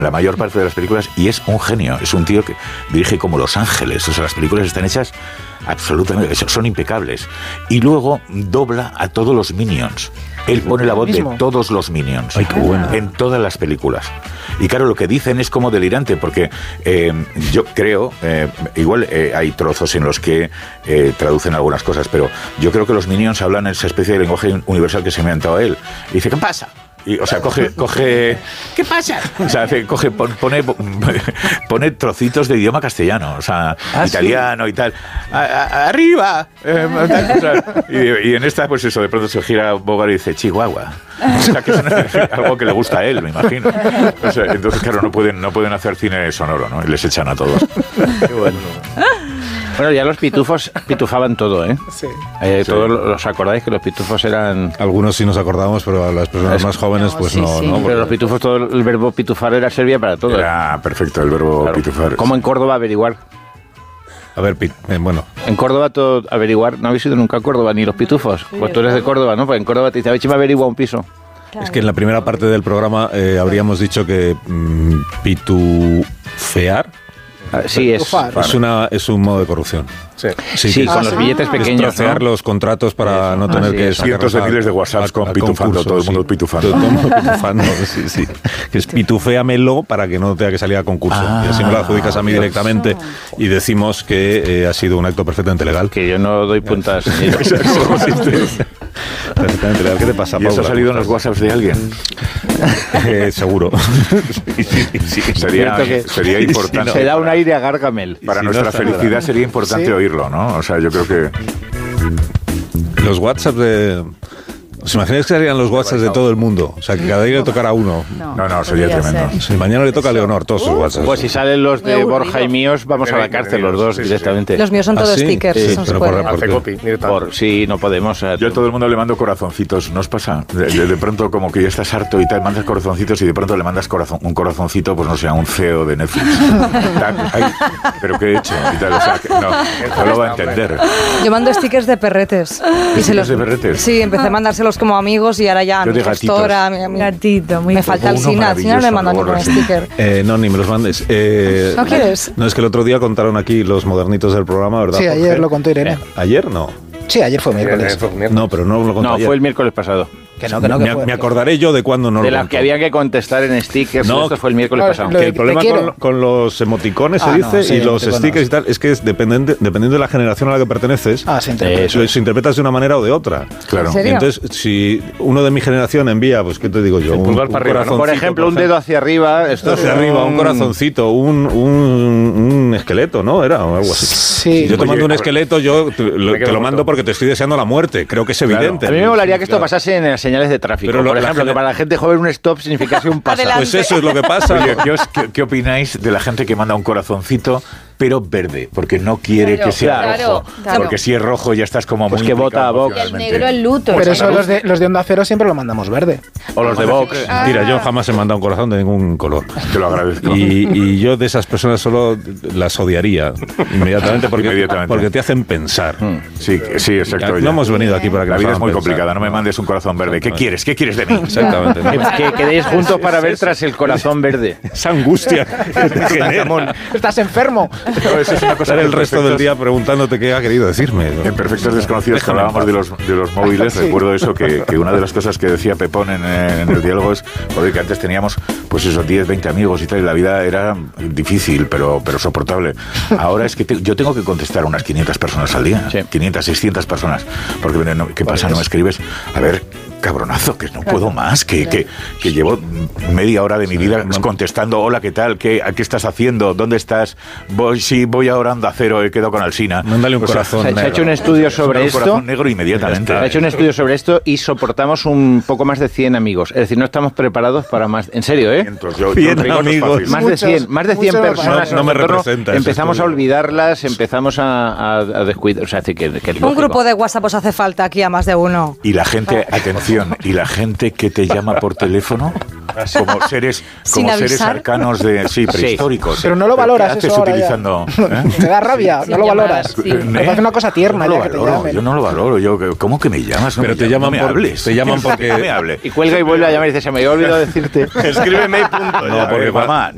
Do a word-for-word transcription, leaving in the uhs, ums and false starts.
la mayor parte de las películas y es un genio. Es un tío que dirige como Los Ángeles. O sea, las películas están hechas absolutamente, son impecables. Y luego dobla a todos los Minions. Él pone la voz de todos los Minions. Ay, qué bueno. En todas las películas. Y claro, lo que dicen es como delirante, porque eh, yo creo, eh, igual eh, hay trozos en los que eh, traducen algunas cosas, pero yo creo que los Minions hablan esa especie de lenguaje universal que se me ha inventado él. Y dice, ¿qué pasa? Y, o sea, coge, coge... ¿Qué pasa? O sea, coge, pone, pone trocitos de idioma castellano, o sea, ¿Ah, italiano sí? y tal. A, a, ¡Arriba! Eh, tal, o sea, y, y en esta, pues eso, de pronto se gira Bogart y dice, Chihuahua. O sea, que es algo que le gusta a él, me imagino. O sea, entonces, claro, no pueden, no pueden hacer cine sonoro, ¿no? Y les echan a todos. Qué bueno. Bueno, ya los pitufos pitufaban todo, ¿eh? Sí. Eh, sí. Todos los acordáis que los pitufos eran... Algunos sí nos acordamos, pero a las personas es, más jóvenes, pues no, sí, sí. ¿no? Pero los pitufos, todo el verbo pitufar era servía para todo. Era perfecto el verbo claro. pitufar. ¿Cómo en Córdoba averiguar? A ver, eh, bueno. En Córdoba todo averiguar, no habéis ido nunca a Córdoba, ni los pitufos. Pues tú eres de Córdoba, ¿no? Pues en Córdoba te dice, a ver si me averigua un piso. Claro. Es que en la primera parte del programa eh, habríamos dicho que mmm, pitufear Ah, sí, es, es, una, es un modo de corrupción. Sí, sí, sí con ah, los billetes pequeños. Es trocear, ¿no?, los contratos para no tener ah, sí, que sacar cientos de miles de WhatsApps con pitufando, todo el mundo sí. pitufando. Todo el mundo pitufando, sí, sí. Que es pituféamelo para que no tenga que salir a concurso. Ah, y así me lo adjudicas a mí directamente y decimos que eh, ha sido un acto perfectamente legal. Que yo no doy puntas. Perfectamente legal. ¿Qué te pasa, ¿Y eso ha salido en los WhatsApps de alguien? Eh, seguro. sí, sí, sí. Sería, sería importante. Si no, se da un aire a Gargamel. Para si nuestra no felicidad sería importante ¿Sí? oírlo, ¿no? O sea, yo creo que... Los WhatsApps de... ¿Os imagináis que serían los WhatsApps de todo el mundo? O sea, que cada día le tocara a uno. No, no, no sería tremendo. Si mañana le toca a Leonor todos sus WhatsApps. Pues si salen los de Borja y míos, vamos a la cárcel los dos sí, directamente. Sí. Los míos son todos ¿Ah, sí? stickers. Sí, sí, pero por, por, copy, por, sí, no podemos. O sea, yo a todo el mundo le mando corazoncitos, ¿no os pasa? De, de, de pronto como que ya estás harto y tal, mandas corazoncitos y de pronto le mandas corazón, un corazoncito, pues no sé, a un C E O de Netflix. Ay, ¿pero qué he hecho? Y tal, o sea, que no, no lo va a entender. Yo mando stickers de perretes. ¿Y se los de perretes? Sí, empecé a mandárselos como amigos y ahora ya a mi gestora, a mi, a mi gatito, muy me falta el Sina, Sina no me manda ningún sticker. Eh, no, ni me los mandes. Eh, ¿No quieres? No, es que el otro día contaron aquí los modernitos del programa, ¿verdad? Sí, ayer Jorge? Lo contó Irene. Eh, ¿Ayer? No. Sí, ayer fue miércoles. No, pero no lo contó No, ayer. fue el miércoles pasado. Que no, que no, que me, fue, me acordaré yo de cuándo no de lo las que había que contestar en stickers. No, esto fue el miércoles no, pasado. Que el problema con, con los emoticones ah, se dice no, sí, y los stickers y tal es que es dependiente, dependiendo de la generación a la que perteneces, ah, se interpreta. Eh, se interpretas de una manera o de otra. Claro. ¿En serio? Entonces, si uno de mi generación envía, pues qué te digo yo, un, pulgar un para arriba, ¿no? Por ejemplo, un dedo hacia arriba, esto hacia es arriba, un corazoncito, un, un, un esqueleto, ¿no? Era o algo así. Sí. Si yo te mando un esqueleto, yo te lo, te lo mando muerto. porque te estoy deseando la muerte. Creo que es evidente. Claro. A mí me molaría que esto pasase en las señales de tráfico. Pero lo, por ejemplo, la, que para la gente joven un stop significase un paso. Pues eso es lo que pasa. Oye, ¿qué, os, qué, ¿qué opináis de la gente que manda un corazoncito pero verde? Porque no quiere claro, que sea claro, rojo. claro. Porque si es rojo ya estás como pues muy... que vota a Vox. El negro, el luto. Pero eso los de, los de Onda Cero siempre lo mandamos verde. O los de Vox. Ah. Mira, yo jamás he mandado un corazón de ningún color. Te lo agradezco. Y, y yo de esas personas solo las odiaría inmediatamente porque, inmediatamente. porque te hacen pensar. Sí, sí, exacto. No hemos venido aquí para que la nos vida es hagan muy pensar. complicada. No me mandes un corazón verde. ¿Qué quieres? ¿Qué quieres de mí? Exactamente. Que quedéis juntos para ver tras el corazón verde. Esa angustia que te genera. Estás enfermo. No, eso es una cosa Estar el que resto perfectos, del día preguntándote qué ha querido decirme, ¿no? En Perfectos Desconocidos, que hablábamos de los, de los móviles, sí. Recuerdo eso, que, que una de las cosas que decía Pepón en, en el diálogo es, joder, que antes teníamos, pues esos diez, veinte amigos y tal, y la vida era difícil, pero, pero soportable. Ahora es que te, yo tengo que contestar a unas quinientas personas al día, sí. quinientas, seiscientas personas, porque, no, ¿qué pasa? No me escribes, a ver... cabronazo, que no puedo más, que, que, que llevo media hora de mi vida contestando, hola, ¿qué tal? ¿Qué, ¿Qué estás haciendo? ¿Dónde estás? Voy, sí, voy ahora a Onda Cero, he quedado con Alsina. Mándale un o sea, corazón se, negro. Se ha hecho un estudio sobre un esto. corazón negro inmediatamente. Se ha hecho un estudio sobre esto y soportamos un poco más de cien amigos. Es decir, no estamos preparados para más... En serio, ¿eh? Entonces, yo, cien amigos. Más de cien, más de cien personas. No, no me representa. Empezamos a olvidarlas, empezamos a, a, a descuidar. O sea, que, que es un grupo de WhatsApp os hace falta aquí a más de uno. Y la gente, atención, y la gente que te llama por teléfono como seres como seres arcanos de sí prehistóricos. Pero no lo valoras. ¿Qué haces eso utilizando? ¿Eh? Te da rabia, sí, no lo valoras. Sí. Me parece una cosa tierna. No ya lo que te valoro, llamen. yo no lo valoro. Yo, ¿cómo que me llamas? No Pero me te llaman no me por, hables. Te llaman porque no me hable. Y cuelga y vuelve a llamar y dice, se me había olvidado decirte. Escríbeme y punto. No, porque mamá.